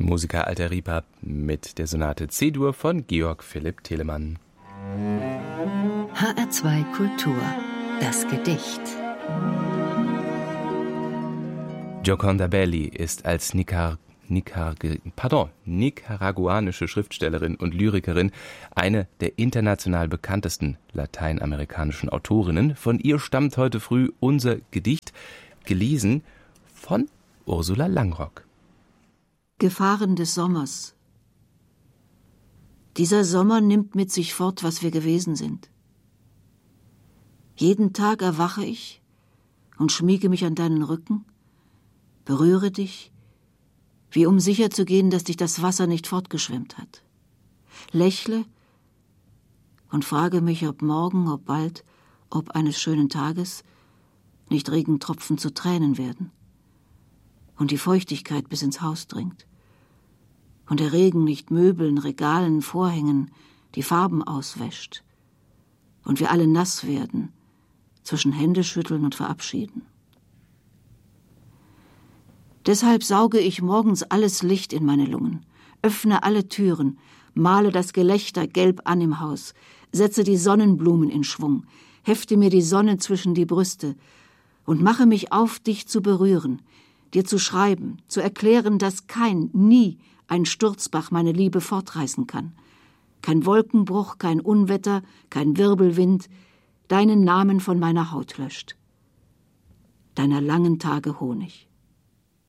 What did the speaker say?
Musiker Alter Ripa mit der Sonate C-Dur von Georg Philipp Telemann. HR2 Kultur, das Gedicht. Gioconda Belli ist als nicaraguanische Schriftstellerin und Lyrikerin eine der international bekanntesten lateinamerikanischen Autorinnen. Von ihr stammt heute früh unser Gedicht, gelesen von Ursula Langrock. Gefahren des Sommers. Dieser Sommer nimmt mit sich fort, was wir gewesen sind. Jeden Tag erwache ich und schmiege mich an deinen Rücken, berühre dich, wie um sicher zu gehen, dass dich das Wasser nicht fortgeschwemmt hat. Lächle und frage mich, ob morgen, ob bald, ob eines schönen Tages nicht Regentropfen zu Tränen werden und die Feuchtigkeit bis ins Haus dringt und der Regen nicht Möbeln, Regalen, Vorhängen die Farben auswäscht und wir alle nass werden zwischen Händeschütteln und Verabschieden. Deshalb sauge ich morgens alles Licht in meine Lungen, öffne alle Türen, male das Gelächter gelb an im Haus, setze die Sonnenblumen in Schwung, hefte mir die Sonne zwischen die Brüste und mache mich auf, dich zu berühren, dir zu schreiben, zu erklären, dass nie ein Sturzbach meine Liebe fortreißen kann. Kein Wolkenbruch, kein Unwetter, kein Wirbelwind deinen Namen von meiner Haut löscht. Deiner langen Tage Honig.